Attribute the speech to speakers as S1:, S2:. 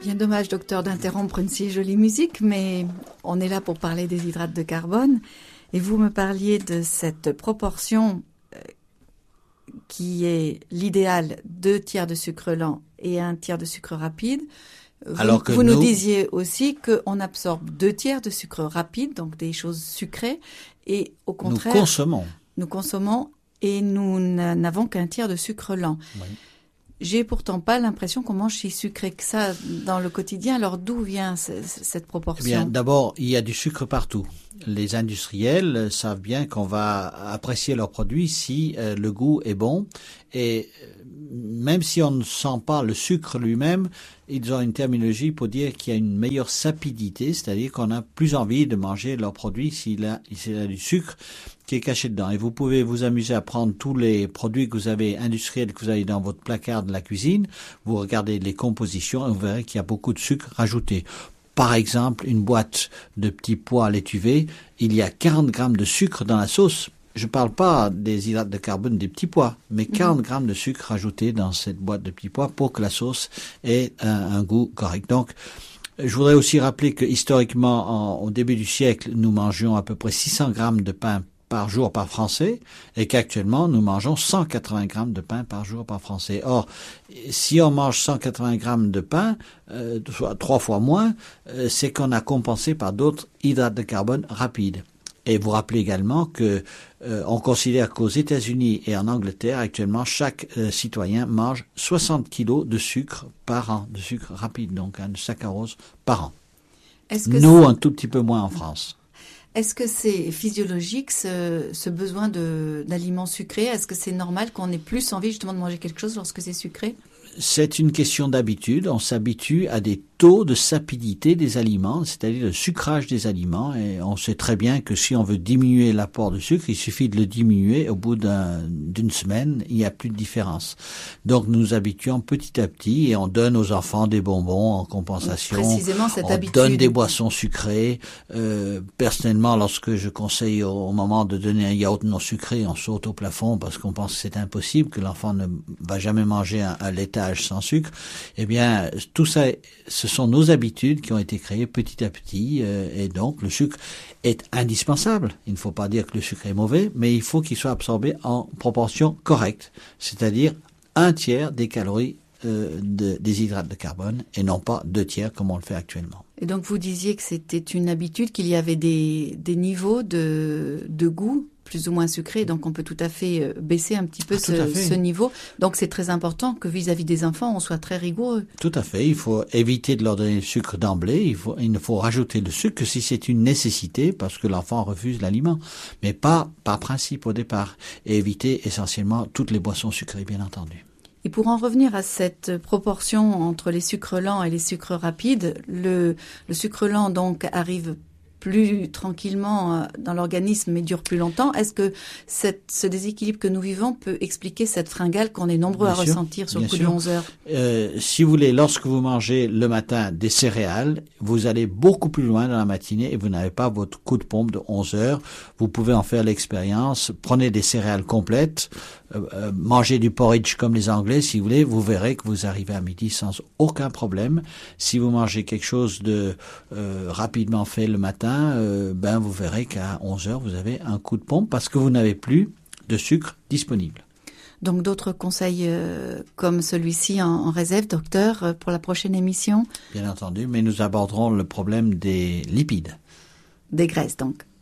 S1: Bien dommage, docteur, d'interrompre une si jolie musique, mais on est là pour parler des hydrates de carbone. Et vous me parliez de cette proportion qui est l'idéal, 2 tiers de sucre lent et 1 tiers de sucre rapide. Vous nous disiez aussi qu'on absorbe 2 tiers de sucre rapide, donc des choses sucrées, et au contraire... Nous consommons et nous n'avons qu'un tiers de sucre lent. Oui. J'ai pourtant pas l'impression qu'on mange si sucré que ça dans le quotidien. Alors d'où vient cette proportion ?
S2: Eh bien, d'abord, il y a du sucre partout. Les industriels savent bien qu'on va apprécier leurs produits si le goût est bon. Et même si on ne sent pas le sucre lui-même, ils ont une terminologie pour dire qu'il y a une meilleure sapidité, c'est-à-dire qu'on a plus envie de manger leurs produits s'il a du sucre qui est caché dedans. Et vous pouvez vous amuser à prendre tous les produits que vous avez industriels, que vous avez dans votre placard de la cuisine, vous regardez les compositions et vous verrez qu'il y a beaucoup de sucre rajouté. Par exemple, une boîte de petits pois l'étuvée, il y a 40 grammes de sucre dans la sauce. Je parle pas des hydrates de carbone des petits pois, mais 40 grammes de sucre rajouté dans cette boîte de petits pois pour que la sauce ait un goût correct. Donc, je voudrais aussi rappeler que historiquement, au début du siècle, nous mangions à peu près 600 grammes de pain par jour par Français et qu'actuellement, nous mangeons 180 grammes de pain par jour par Français. Or, si on mange 180 grammes de pain, soit 3 fois moins, c'est qu'on a compensé par d'autres hydrates de carbone rapides. Et vous rappelez également que on considère qu'aux États-Unis et en Angleterre, actuellement, chaque citoyen mange 60 kilos de sucre par an, de sucre rapide, donc de saccharose par an. Nous, un tout petit peu moins en France.
S1: Est-ce que c'est physiologique, ce besoin d'aliments sucrés ? Est-ce que c'est normal qu'on ait plus envie justement de manger quelque chose lorsque c'est sucré ?
S2: C'est une question d'habitude. On s'habitue à des taux de sapidité des aliments, c'est-à-dire le sucrage des aliments. Et on sait très bien que si on veut diminuer l'apport de sucre, il suffit de le diminuer. Au bout d'une semaine, il n'y a plus de différence. Donc nous nous habituons petit à petit et on donne aux enfants des bonbons en compensation.
S1: Précisément cette habitude.
S2: On donne des boissons sucrées. Personnellement, lorsque je conseille au moment de donner un yaourt non sucré, on saute au plafond parce qu'on pense que c'est impossible, que l'enfant ne va jamais manger un laitage sans sucre. Eh bien, tout ça, ce sont nos habitudes qui ont été créées petit à petit, et donc le sucre est indispensable. Il ne faut pas dire que le sucre est mauvais, mais il faut qu'il soit absorbé en proportion correcte, c'est-à-dire 1 tiers des calories des hydrates de carbone et non pas 2 tiers comme on le fait actuellement.
S1: Et donc vous disiez que c'était une habitude, qu'il y avait des niveaux de goût plus ou moins sucré, donc on peut tout à fait baisser un petit peu ce niveau. Donc c'est très important que vis-à-vis des enfants, on soit très rigoureux.
S2: Tout à fait, il faut éviter de leur donner le sucre d'emblée, il ne faut rajouter le sucre que si c'est une nécessité, parce que l'enfant refuse l'aliment, mais pas par principe au départ, et éviter essentiellement toutes les boissons sucrées, bien entendu.
S1: Et pour en revenir à cette proportion entre les sucres lents et les sucres rapides, le sucre lent donc arrive plus tranquillement dans l'organisme mais dure plus longtemps. Est-ce que ce déséquilibre que nous vivons peut expliquer cette fringale qu'on est nombreux à ressentir sur le coup de 11 heures ?
S2: Si vous voulez, lorsque vous mangez le matin des céréales, vous allez beaucoup plus loin dans la matinée et vous n'avez pas votre coup de pompe de 11 heures. Vous pouvez en faire l'expérience. Prenez des céréales complètes, mangez du porridge comme les Anglais si vous voulez, vous verrez que vous arrivez à midi sans aucun problème. Si vous mangez quelque chose de rapidement fait le matin, vous verrez qu'à 11 heures, vous avez un coup de pompe parce que vous n'avez plus de sucre disponible.
S1: Donc d'autres conseils comme celui-ci en réserve, docteur, pour la prochaine émission ?
S2: Bien entendu, mais nous aborderons le problème des lipides.
S1: Des graisses donc.